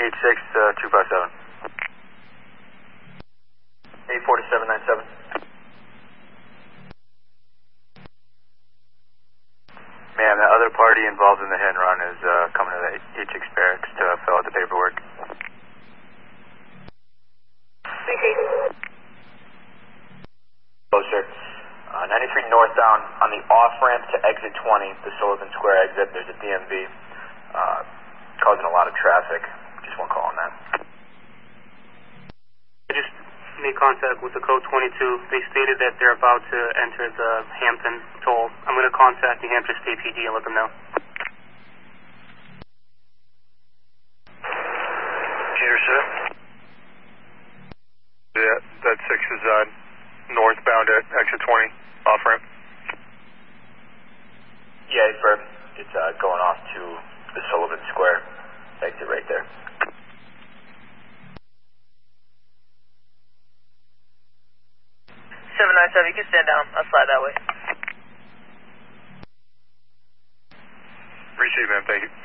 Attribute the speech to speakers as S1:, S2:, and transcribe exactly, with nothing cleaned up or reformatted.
S1: eight six two five seven. eight four seven nine seven. Ma'am, the other party involved in the hit and run is uh, coming to the H six barracks to fill out the paperwork. Hello, sir. Uh, ninety-three northbound on the off-ramp to exit twenty, the Sullivan Square exit, there's a D M V uh, causing a lot of traffic. Just one call on that.
S2: I just made contact with the code twenty-two. They stated that they're about to enter the Hampton toll. I'm going to contact the Hampshire State P D and let them know.
S1: Peter, sir?
S3: Yeah, that six is uh, northbound at exit twenty, off-ramp.
S1: Yeah, affirm. It's uh, going off to the Sullivan Square exit right there.
S4: seven nine seven, you can stand down. I'll slide that way.
S3: Receive, man. Thank you.